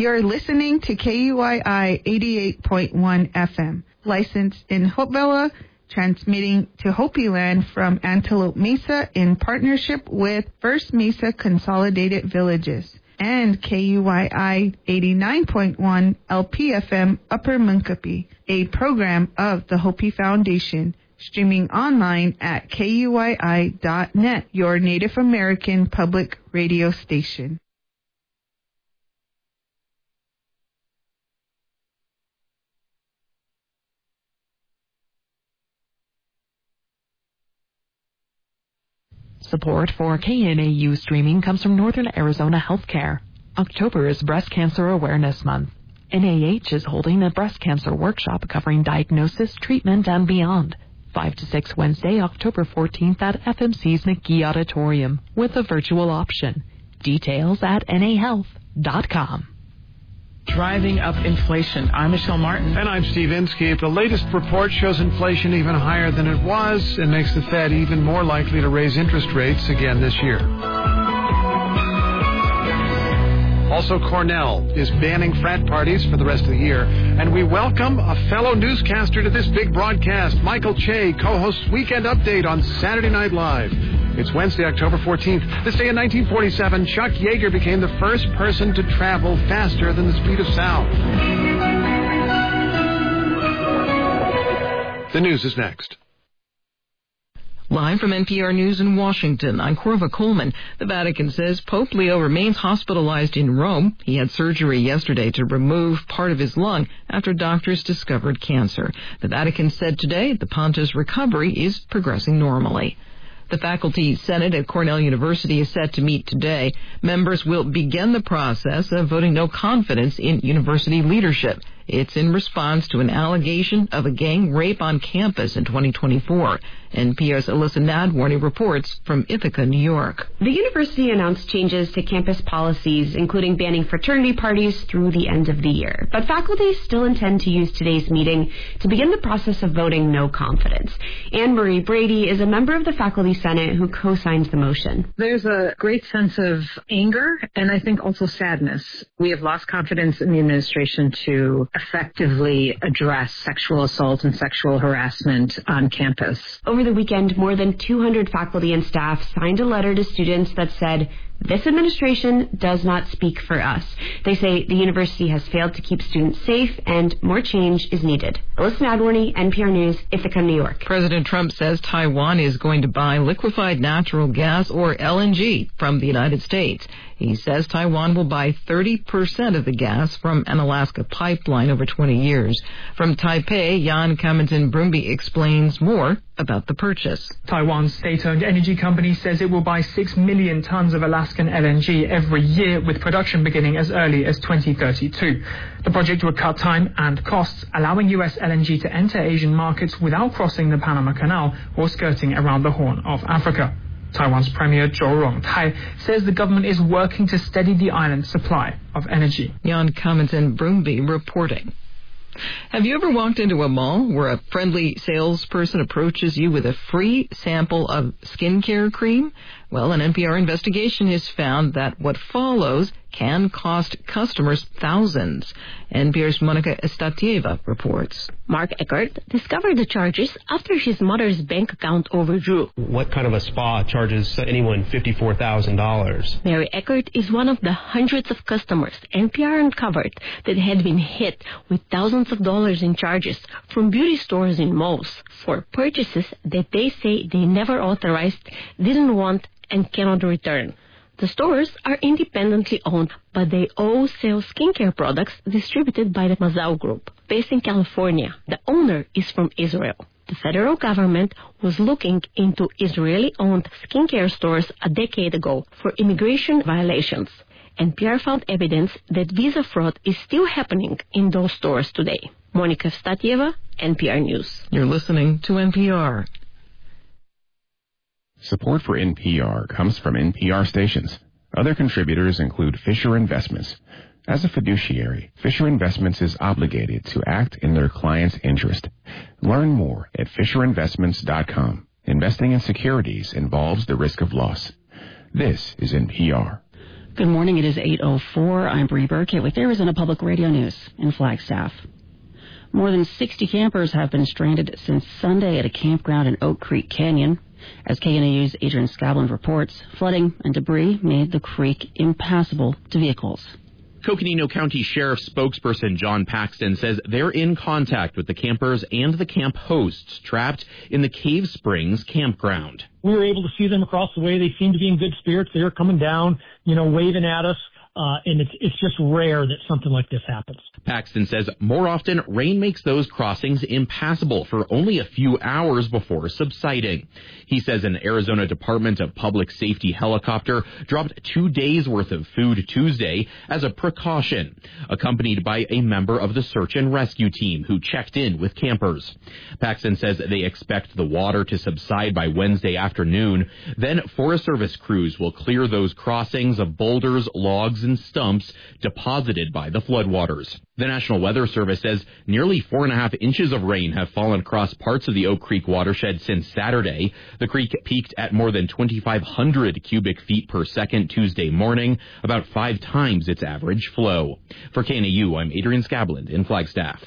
You're listening to KUYI 88.1 FM, licensed in Hopevilla, transmitting to Hopi Land from Antelope Mesa in partnership with First Mesa Consolidated Villages, and KUYI 89.1 LPFM Upper Munkapi, a program of the Hopi Foundation, streaming online at KUYI.net, your Native American public radio station. Support for KNAU streaming comes from Northern Arizona Healthcare. October is Breast Cancer Awareness Month. NAH is holding a breast cancer workshop covering diagnosis, treatment, and beyond. 5 to 6 Wednesday, October 14th at FMC's McGee Auditorium with a virtual option. Details at nahealth.com. Driving up inflation. I'm Michelle Martin. And I'm Steve Inskeep. The latest report shows inflation even higher than it was and makes the Fed even more likely to raise interest rates again this year. Also, Cornell is banning frat parties for the rest of the year. And we welcome a fellow newscaster to this big broadcast. Michael Che co-hosts Weekend Update on Saturday Night Live. It's Wednesday, October 14th. This day in 1947, Chuck Yeager became the first person to travel faster than the speed of sound. The news is next. Live from NPR News in Washington, I'm Corva Coleman. The Vatican says Pope Leo remains hospitalized in Rome. He had surgery yesterday to remove part of his lung after doctors discovered cancer. The Vatican said today the Pontiff's recovery is progressing normally. The Faculty Senate at Cornell University is set to meet today. Members will begin the process of voting no confidence in university leadership. It's in response to an allegation of a gang rape on campus in 2024. NPR's Alyssa Nadworny reports from Ithaca, New York. The university announced changes to campus policies, including banning fraternity parties through the end of the year. But faculty still intend to use today's meeting to begin the process of voting no confidence. Anne Marie Brady is a member of the Faculty Senate who co-signs the motion. There's a great sense of anger and I think also sadness. We have lost confidence in the administration to effectively address sexual assault and sexual harassment on campus. Over the weekend, more than 200 faculty and staff signed a letter to students that said, "This administration does not speak for us." They say the university has failed to keep students safe and more change is needed. Alyssa Nadworny, NPR News, Ithaca, New York. President Trump says Taiwan is going to buy liquefied natural gas, or LNG, from the United States. He says Taiwan will buy 30% of the gas from an Alaska pipeline over 20 years. From Taipei, Jan Kamenten-Brumby explains more about the purchase. Taiwan's state-owned energy company says it will buy 6 million tons of Alaskan LNG every year, with production beginning as early as 2032. The project would cut time and costs, allowing U.S. LNG to enter Asian markets without crossing the Panama Canal or skirting around the Horn of Africa. Taiwan's Premier Zhou Rongtai says the government is working to steady the island's supply of energy. Jan Kamenten-Brumby reporting. Have you ever walked into a mall where a friendly salesperson approaches you with a free sample of skincare cream? Well, an NPR investigation has found that what follows can cost customers thousands. NPR's Monica Estatieva reports. Mark Eckert discovered the charges after his mother's bank account overdrew. What kind of a spa charges anyone $54,000? Mary Eckert is one of the hundreds of customers NPR uncovered that had been hit with thousands of dollars in charges from beauty stores in malls for purchases that they say they never authorized, didn't want, and cannot return. The stores are independently owned, but they all sell skincare products distributed by the Mazau Group. Based in California, the owner is from Israel. The federal government was looking into Israeli-owned skincare stores a decade ago for immigration violations. NPR found evidence that visa fraud is still happening in those stores today. Monica Statieva, NPR News. You're listening to NPR. Support for NPR comes from NPR stations. Other contributors include Fisher Investments. As a fiduciary, Fisher Investments is obligated to act in their client's interest. Learn more at FisherInvestments.com. Investing in securities involves the risk of loss. This is NPR. Good morning. It is 8:04. I'm Bree Burkett with Arizona Public Radio News in Flagstaff. More than 60 campers have been stranded since Sunday at a campground in Oak Creek Canyon. As KNAU's Adrian Scabland reports, flooding and debris made the creek impassable to vehicles. Coconino County Sheriff spokesperson John Paxton says they're in contact with the campers and the camp hosts trapped in the Cave Springs campground. We were able to see them across the way. They seemed to be in good spirits. They were coming down, waving at us. And it's just rare that something like this happens. Paxton says more often rain makes those crossings impassable for only a few hours before subsiding. He says an Arizona Department of Public Safety helicopter dropped 2 days worth of food Tuesday as a precaution, accompanied by a member of the search and rescue team who checked in with campers. Paxton says they expect the water to subside by Wednesday afternoon. Then Forest Service crews will clear those crossings of boulders, logs, and stumps deposited by the floodwaters. The National Weather Service says nearly 4.5 inches of rain have fallen across parts of the Oak Creek watershed since Saturday. The creek peaked at more than 2,500 cubic feet per second Tuesday morning, about 5 times its average flow. For KNAU, I'm Adrian Scabland in Flagstaff.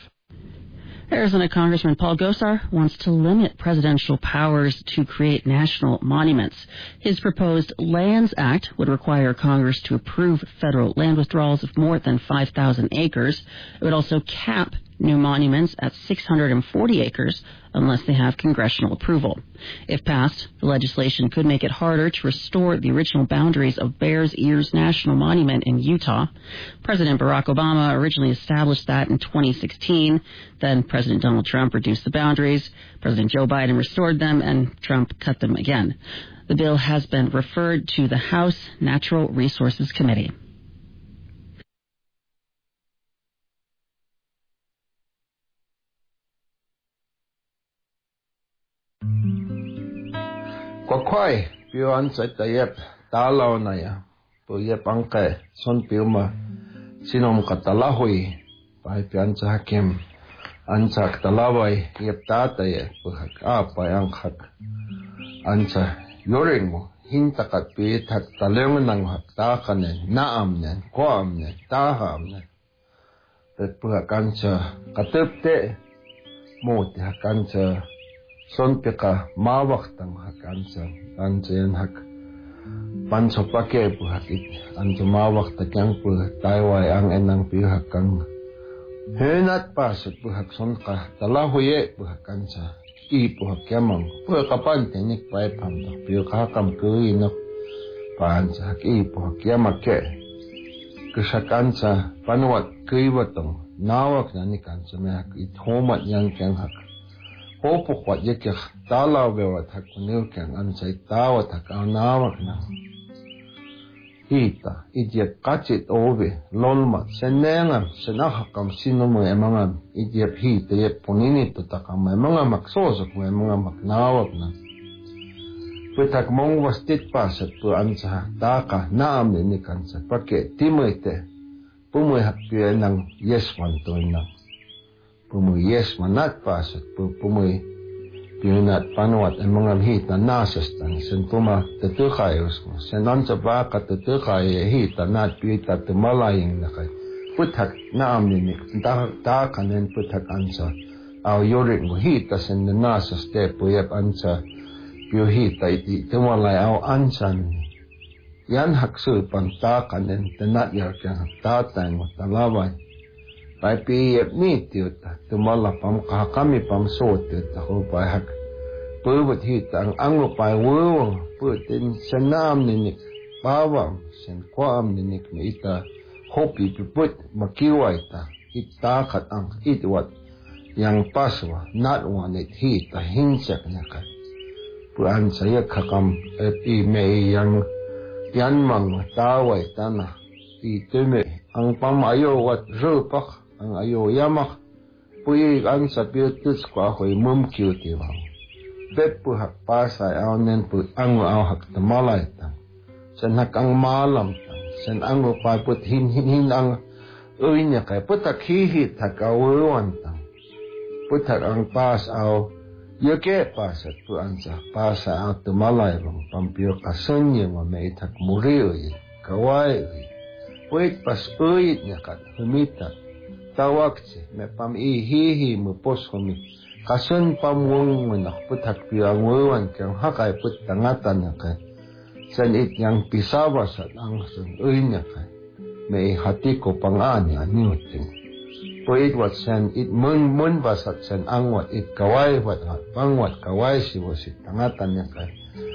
Arizona Congressman Paul Gosar wants to limit presidential powers to create national monuments. His proposed Lands Act would require Congress to approve federal land withdrawals of more than 5,000 acres. It would also cap new monuments at 640 acres unless they have congressional approval. If passed, the legislation could make it harder to restore the original boundaries of Bears Ears National Monument in Utah. President Barack Obama originally established that in 2016. Then President Donald Trump reduced the boundaries. President Joe Biden restored them, and Trump cut them again. The bill has been referred to the House Natural Resources Committee. Kwakwai, piu ansa tayep, talaw na ya, po yep angke, son piu ma, sinom katalahoy, pai piansa hakim, ansa katalaway, yep tataye, po hak apay angkak, ansa yoring mo, hintakat piit hak talungan ng hak takanen, naamnen, koamnen, tahamnen, pet po hak ansa katupte, mo ti hak ansa, son pika mawaktang hak ansa yan hak panso pake pu hak it anso mawakta kyang pu tayway ang enang pi hak ang henat pasot pu hak son ka talahuye pu hak ansa i pu hak yamang pu kapan tenik pai pamda pi kakam kui no pansa hak i pu hak yamake kusak ansa panuat kui watong nawak na ni kansa me hak it homat yang kyang hak Opo kwat yekyak talaw bewat hak uniw kyang ansay tawat hak anawak na. Hita, idyap kachit obe, lolmat, senengam, senahakam sino mo emangam, idyap hita yep puninito takam emangam maksosok mo emangam maknawak na. Putak mong wastit pasat pu ansa taka naam ni kansa, pake timoyte, pumoy hak piya ng yeswan to na. Pumuy yes manat pasat pumuy pinat panuat ang mga hita nasastan sen puma tetukayos mo senan sa baka tetukay hita nat pita tumalaying nakay putak naam ni ta kanen putak ansa aw yorik mo hita sen nasas te puyap ansa piu hita iti tumalay aw ansan yan haksul panta kanen tenat yak yang tatang mo talaway Pai piyep ni tiuta, tumala pam kakami pam so tiuta ko pai hak. Purwat hita ang anglo pai wuwang, putin sanam ninik, pawam, sen kwam ninik na ita, hopi piput makiway ta, itakat ang itwat, yang paswa, natwan it hita, hinsak na ka. Puan saya kakam, may yang yanmang taway tanah, itume, ang pamayo wat rupak, ang ayo yamak puyi ang sa piutus kwa hoy mumkiu ti wang bet pu hak pasay aw nen pu ang aw hak tamalay tang sen hak ang malam tang sen ang pa put hin ang uinya kay putak hihit hak awan tang putak ang pas aw yake pasat pu ansa pasa aw tamalay wang pampiyo kasanya ma may tak muriyo kawai puit pas uit nyakat humita tawakse me pam hihi mu pos humi kasun pamwong menak putak piangwan kang hakai put tangatan nyakat san it yang pisawa sa ang san uy nyakat me hati ko pangani aniuting puit wat san it mun basat san angwat it kawai wat pangwat kawai si wasit tangatan nyakat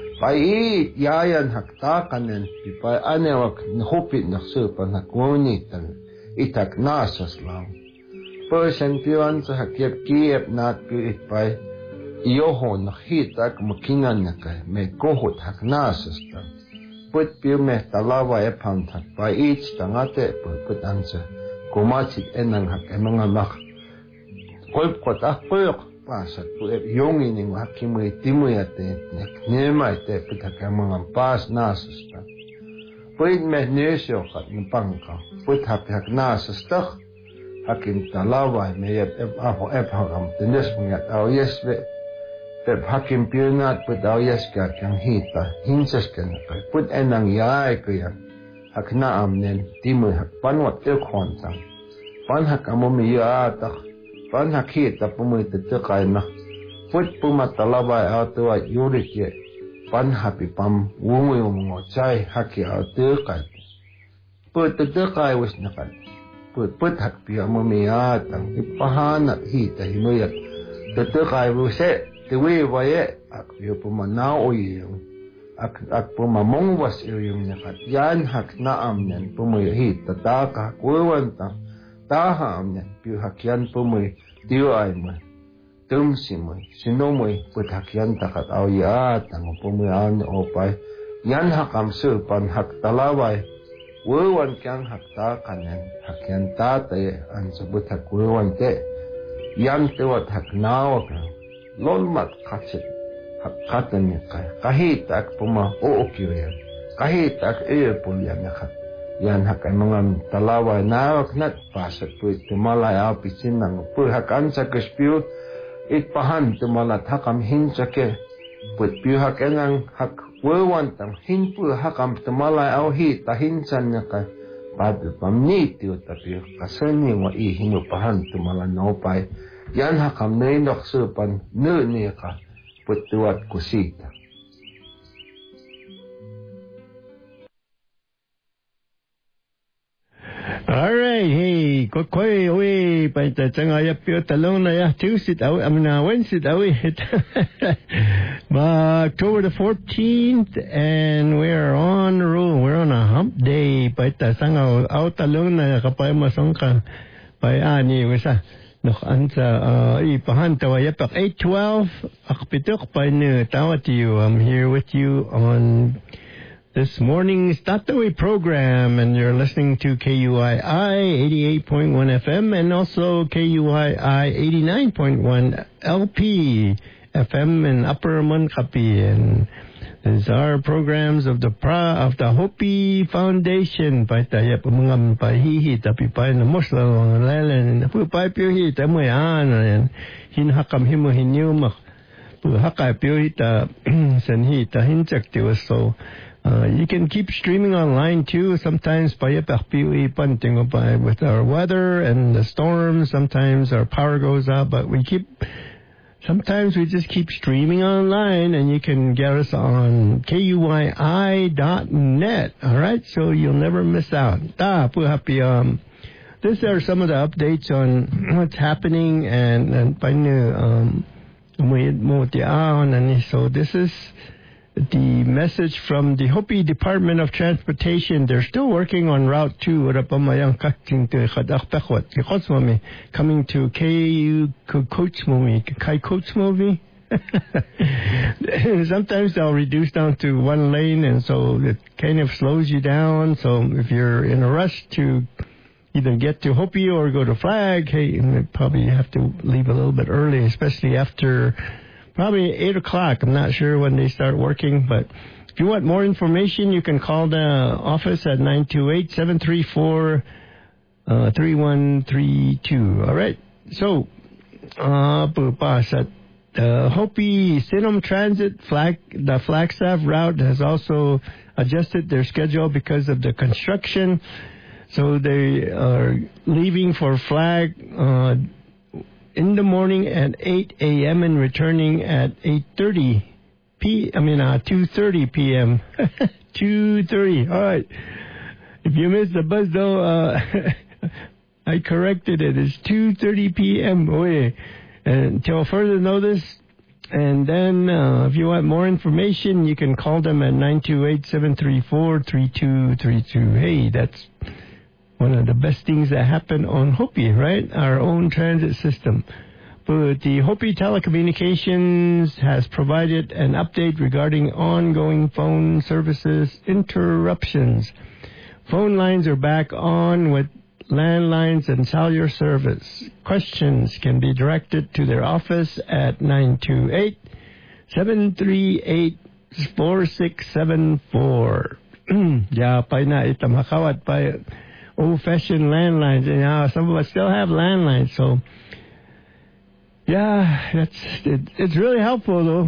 pai yayan hakta kanen pipai anewak hopit naksupan hakuni tan itak nasas lang person piwan sa hakiep kiep nat pi itpai iyoho nakhitak makingan nakay me kohot haknasas tan put piu me talawa e pamtak pai ich tangate put ansa kumachit enang hak mga mak kolp kota puyok pasat puep yongi ning hakimui timui ate nema ate pitaka mga pas nasas ta puit me nesyo kat ngpangka put hak nasas ta hakim talawa me aho hakam tenes mga tao yeswe pep hakim piunat put tao yeska kyang hita hinsas kan put enang yai kaya hak naam nen timui hak panwat te khontang pan hak amomi ya ta pan hakita pumui tetekai na put pumatalabay atua yurike pan hapi pam wungui ngocai haki atekai put tetekai wis nakan put hakpi amumia tang ipahana hita hinuyat tetekai wise tewe waye akyo pumanao oyung ak pumamong was oyung nakat yan hak naam nen pumui hita taka kuwanta taha amnya piu hakian pumui tiu ai mo tum simoi sinomoi put hakian takat au ya tang pumui an opai yan hakam pan hak talawai wewan kyang hak ta kanen hakian ta te an sebut hak wewan te yan tewat hak nawa ka lolmat khatsit hak katan kai kahit puma ookyo yan kahit pulyan nakat yan hakan mga talawa nawak nat pasat puit tumalay apisin ng puhakan sa kaspiyo itpahan tumalat hakam hinsake puit piyo hakan ang hak wewantang hinpu hakam tumalay awhi tahinsan niya ka pabi pamnitiyo tapiyo kasani wa ihinupahan tumalan naupay yan hakam na inaksupan niya ka puit tuwat kusita. All right, hey, koi we by the Changaya Pio Talona ya Tuesday Wednesday October the 14th, and we're on the roll. We're on a hump day by the Sanga out Talona kapay masongka by ani wisa nok ansa ipahan tawayapak 812 akpitok pa ne tawatiyo. I'm here with you on this morning's Tataway program, and you're listening to KUII 88.1 FM and also KUII 89.1 LP FM in Upper Mankapi. And these are programs of the Hopi Foundation. Paitaya pamangam pahihi tapi pai na mosla lelen pu pai pihi tamoyan and hinhakam himo hinyumak pu hakai pihi ta sanhi ta hinchak so. You can keep streaming online too. Sometimes with our weather and the storms, sometimes our power goes out, but sometimes we just keep streaming online, and you can get us on KUII.net. All right, so you'll never miss out. These are some of the updates on what's happening and so this is the message from the Hopi Department of Transportation. They're still working on Route 2 coming to KU Kai Coachmovie. Sometimes they'll reduce down to one lane, and so it kind of slows you down. So if you're in a rush to either get to Hopi or go to Flag, hey, you probably have to leave a little bit early, especially after probably 8 o'clock. I'm not sure when they start working, but if you want more information, you can call the office at 928-734-3132. All right. So, The Hopi Sinom Transit the Flagstaff route has also adjusted their schedule because of the construction. So they are leaving for Flag in the morning at 8 a.m. and returning at 2:30 p.m. 2:30. All right. If you missed the bus, though, I corrected it. It's 2:30 p.m. Until further notice. And then if you want more information, you can call them at 928-734-3232. Hey, that's one of the best things that happen on Hopi, right? Our own transit system. But the Hopi Telecommunications has provided an update regarding ongoing phone services interruptions. Phone lines are back on with landlines and cellular service. Questions can be directed to their office at 928-738-4674. Yeah, pa na itam hakawat pa old-fashioned landlines. And some of us still have landlines, so yeah, it's really helpful though.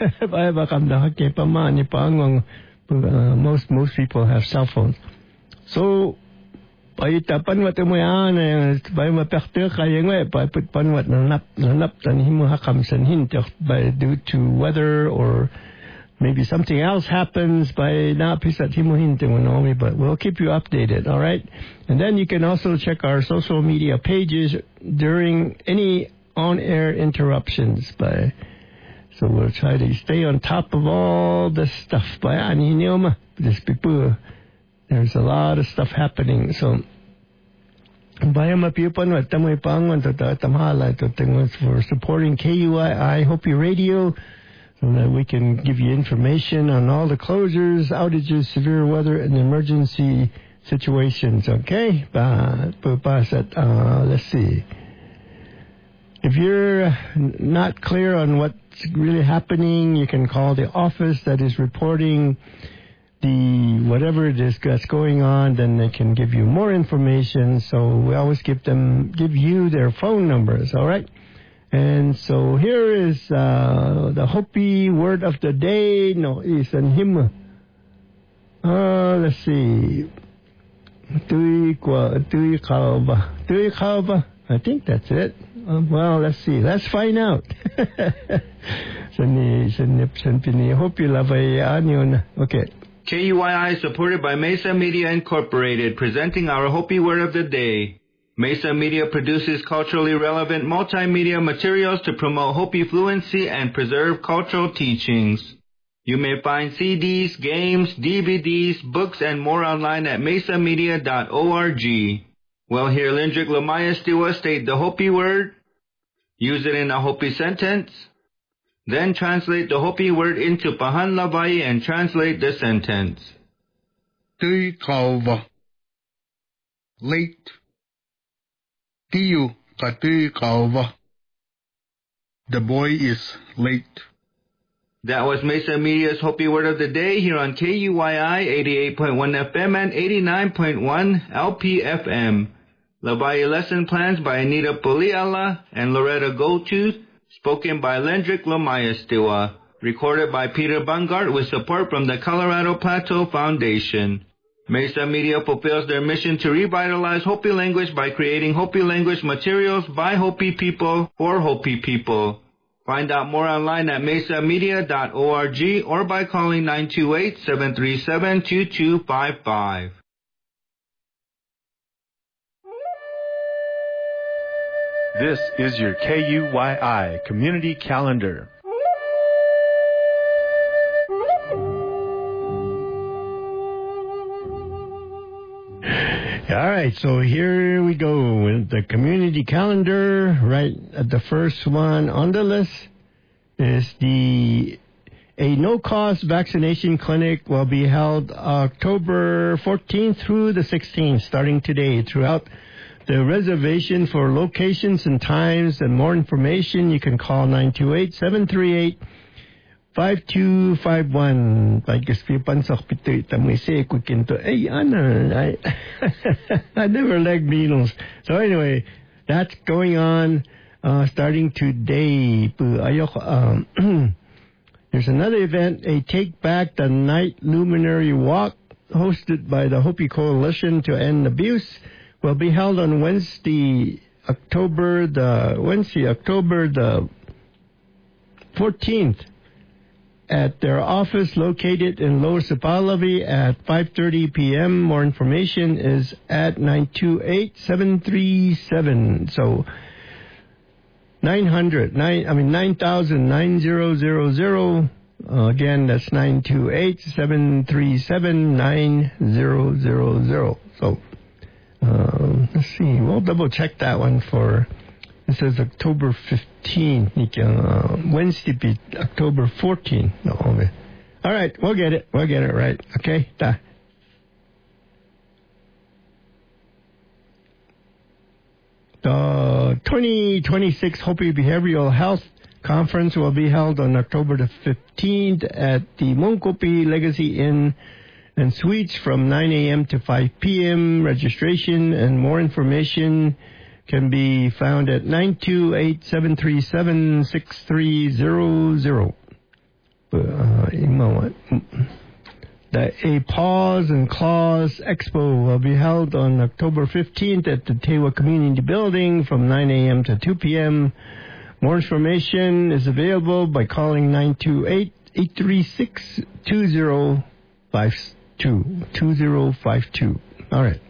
Most people have cell phones. So paitapan wat mo yan by mapekte kaya nga paitpan wat nanap tanhimo hakam sanhin by due to weather or maybe something else happens by napisat himo hinte mo, but we'll keep you updated, all right? And then you can also check our social media pages during any on-air interruptions so we'll try to stay on top of all the stuff by anhinoma this people. There's a lot of stuff happening. So, for supporting KUII Hopi Radio, so that we can give you information on all the closures, outages, severe weather, and emergency situations. Okay? Let's see. If you're not clear on what's really happening, you can call the office that is reporting whatever it is that's going on, then they can give you more information. So we always give you their phone numbers, all right? And so here is the Hopi word of the day. No, it's an hymn. Let's see. Tui kalba. I think that's it. Well, let's see. Let's find out. Okay. KUII is supported by Mesa Media Incorporated, presenting our Hopi Word of the Day. Mesa Media produces culturally relevant multimedia materials to promote Hopi fluency and preserve cultural teachings. You may find CDs, games, DVDs, books, and more online at mesamedia.org. Well, here Lindrick Lamaya Stiwa state the Hopi Word, use it in a Hopi sentence, then translate the Hopi word into Pahan Lavai and translate the sentence. Tui kauva. Late. Tiu ka tui kauva. The boy is late. That was Mesa Media's Hopi Word of the Day here on KUII 88.1 FM and 89.1 LPFM. Lavai lesson plans by Anita Puliala and Loretta Goldtooth. Spoken by Lendrick Lamaya Stiwa. Recorded by Peter Bungart with support from the Colorado Plateau Foundation. Mesa Media fulfills their mission to revitalize Hopi language by creating Hopi language materials by Hopi people for Hopi people. Find out more online at mesamedia.org or by calling 928-737-2255. This is your KUII Community Calendar. All right, so here we go with the community calendar. Right at the first one on the list is a no-cost vaccination clinic will be held October 14th through the 16th, starting today, throughout the reservation. For locations and times and more information, you can call 928-738-5251. I never like needles. So anyway, that's going on starting today. There's another event, a Take Back the Night Luminary Walk, hosted by the Hopi Coalition to End Abuse, will be held on Wednesday, October the 14th at their office located in Lower Sipalavi at 5:30 p.m. More information is at 928-737. So 9,900. Again, that's 928-737-9000. So, let's see. We'll double check that one for, it says October 15th. Wednesday be October 14th. No, okay. All right, we'll get it. We'll get it right. Okay? Da. The 2026 Hopi Behavioral Health Conference will be held on October the 15th at the Monkopi Legacy Inn and Suites from 9 a.m. to 5 p.m. Registration and more information can be found at 928-737-6300. A Paws and Claws Expo will be held on October 15th at the Tewa Community Building from 9 a.m. to 2 p.m. More information is available by calling 928-836-2052. All right.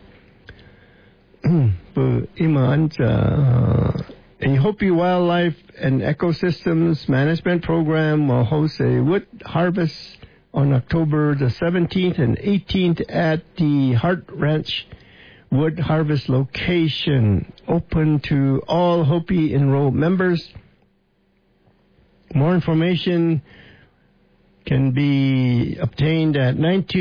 A Hopi Wildlife and Ecosystems Management Program will host a wood harvest on October the 17th and 18th at the Heart Ranch Wood Harvest location, open to all Hopi enrolled members. More information can be obtained at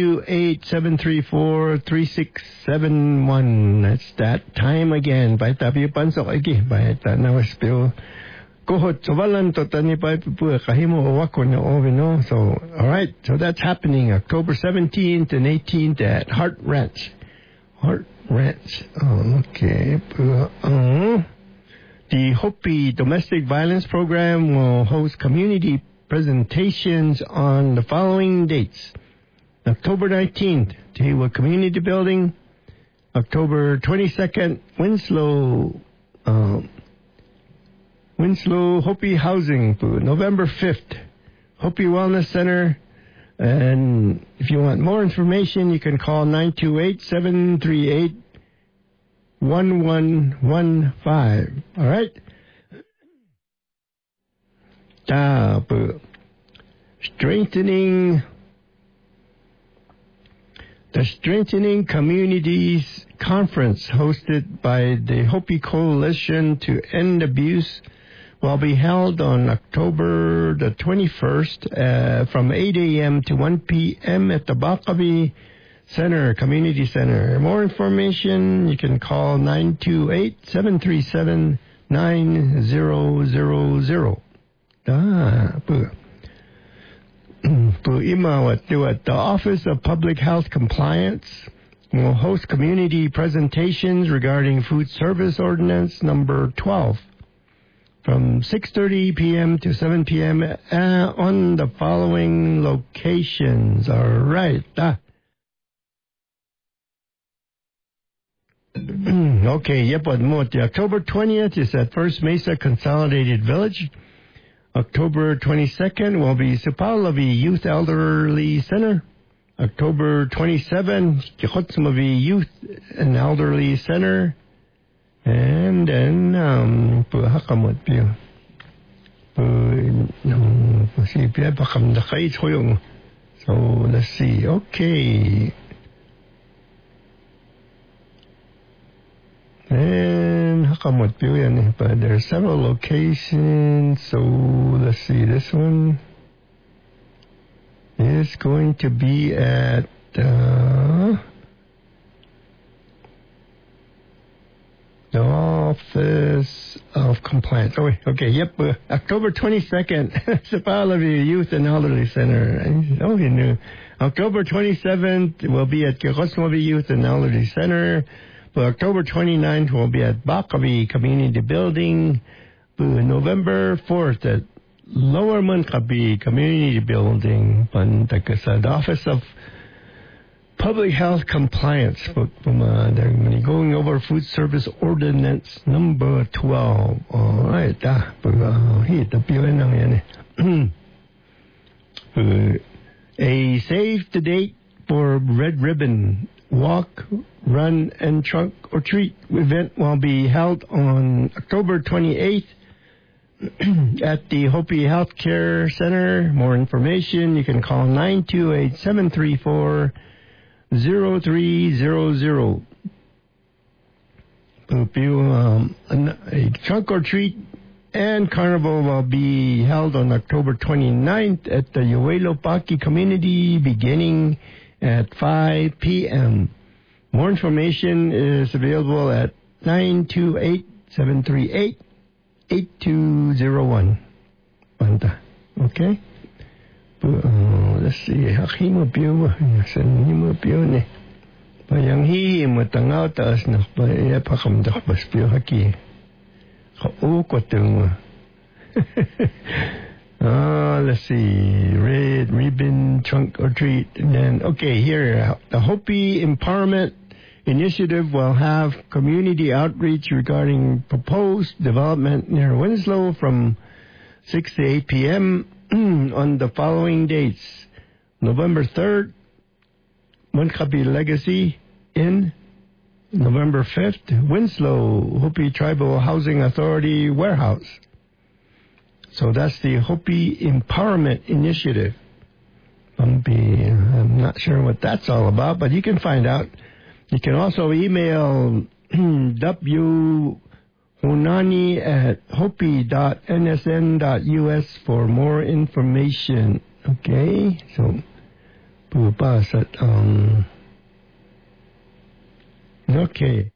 928-734-3671. That's that time again. Baita piyo pansok agi. Baita na waspiyo. Kohot sovalan to tani pa piyo kahimo wako na ovino. So, alright. So that's happening October 17th and 18th at Heart Ranch. Heart Ranch. Okay. The Hopi Domestic Violence Program will host community presentations on the following dates. October 19th, Tewa Community Building. October 22nd, Winslow Hopi Housing. November 5th, Hopi Wellness Center. And if you want more information, you can call 928-738-1115. All right? Strengthening Communities Conference hosted by the Hopi Coalition to End Abuse will be held on October the 21st from 8 a.m. to 1 p.m. at the Bakabi Center, Community Center. More information, you can call 928-737-9000. The Office of Public Health Compliance will host community presentations regarding Food Service Ordinance number 12 from 6:30 p.m. to 7 p.m. On the following locations. All right. Okay, yep, October 20th is at First Mesa Consolidated Village. October 22nd will be Sipalavi Youth Elderly Center. October 27th, Kichotsmavi Youth and Elderly Center. And then, so let's see, okay. And but there are several locations, so let's see, this one is going to be at the Office of Compliance. Oh, okay, yep, October 22nd, Sipalavi Youth and Elderly Center. Oh, you knew. October 27th will be at Kichotsmavi Youth and Elderly Center. But October 29th will be at Bakabi Community Building. November 4th at Lower Mankabi Community Building, the Office of Public Health Compliance. They're going over Food Service Ordinance number 12. Alright, a save the date for Red Ribbon Walk, Run, and Trunk or Treat event will be held on October 28th at the Hopi Healthcare Center. More information, you can call 928-734-0300. A trunk or treat and carnival will be held on October 29th at the Yuelo Paki community beginning at 5 p.m. More information is available at 928-738-8201. Okay? Let's see. Payang hi matangaw taas na paya pakamdak baspyo haki. Let's see. Red Ribbon Trunk or Treat. And then, okay, here, the Hopi Empowerment Initiative will have community outreach regarding proposed development near Winslow from 6 to 8 p.m. on the following dates. November 3rd, Mankabi Legacy Inn. November 5th, Winslow Hopi Tribal Housing Authority Warehouse. So that's the Hopi Empowerment Initiative. I'm not sure what that's all about, but you can find out. You can also email whunani@hopi.nsn.us for more information. Okay, so okay.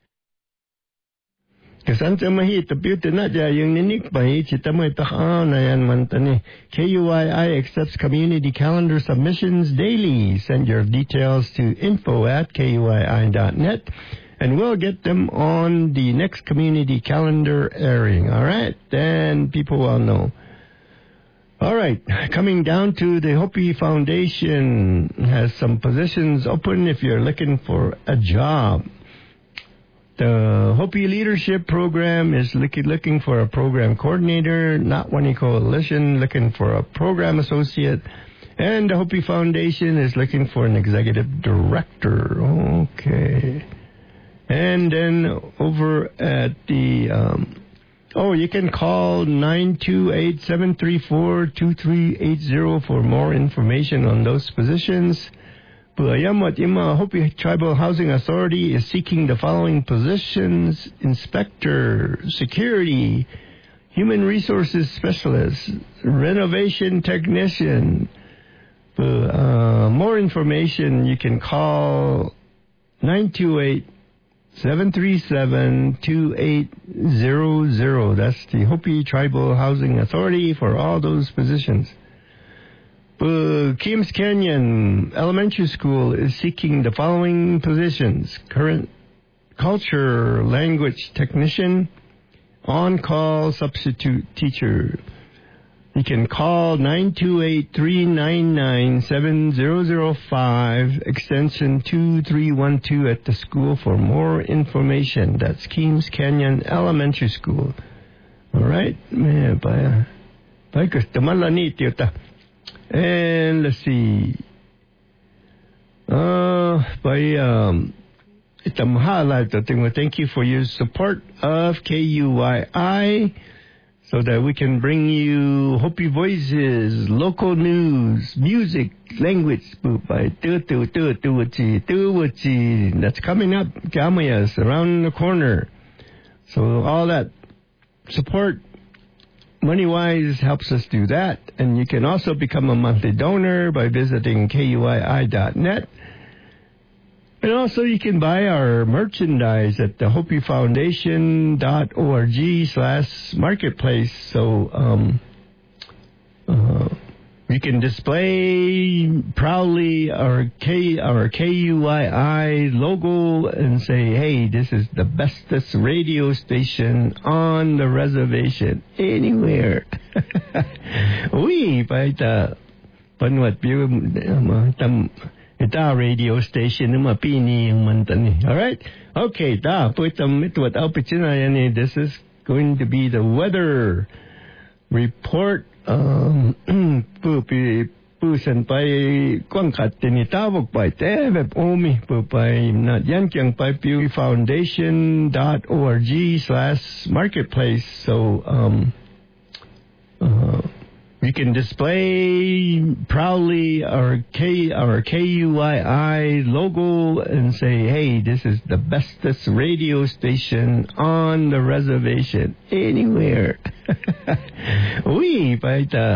Kasan sa mahit, tapi na dya yung ninik pa chita mo itakaaw na yan mantani. KUII accepts community calendar submissions daily. Send your details to info@kuii.net and we'll get them on the next community calendar airing. All right, then people will know. All right, coming down to the Hopi Foundation has some positions open if you're looking for a job. The Hopi Leadership Program is looking for a program coordinator, Not One Coalition looking for a program associate, and the Hopi Foundation is looking for an executive director. Okay. And then over at the, you can call 928-734-2380 for more information on those positions. Hopi Tribal Housing Authority is seeking the following positions: Inspector, Security, Human Resources Specialist, Renovation Technician. More information, you can call 928-737-2800. That's the Hopi Tribal Housing Authority for all those positions. Keams Canyon Elementary School is seeking the following positions: current culture language technician, on-call substitute teacher. You can call 928-399-7005, extension 2312 at the school for more information. That's Keams Canyon Elementary School. All right? Bye. And let's see. Thank you for your support of KUII so that we can bring you Hopi Voices, local news, music, language. That's coming up. Kamayas around the corner. So all that support money-wise helps us do that. And you can also become a monthly donor by visiting KUII.net. And also you can buy our merchandise at the HopiFoundation.org/marketplace. So We can display proudly our KUYI logo and say, hey, this is the bestest radio station on the reservation anywhere. Paita panwat piu ita radio station na mapini yung mantani. All right? Okay, this is going to be the weather report. Pusan pa'y kwangkat tinitawag pa'y tevep omi pa'y yan kyang pa'y pewfoundation.org/marketplace. So, we can display proudly our KUYI logo and say, hey, this is the bestest radio station on the reservation anywhere. Paita